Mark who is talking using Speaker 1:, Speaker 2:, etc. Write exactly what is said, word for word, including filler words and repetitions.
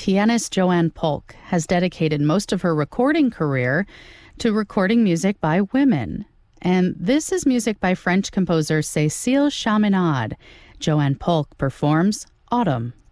Speaker 1: pianist Joanne Polk has dedicated most of her recording career to recording music by women. And this is music by French composer Cécile Chaminade. Joanne Polk performs Autumn.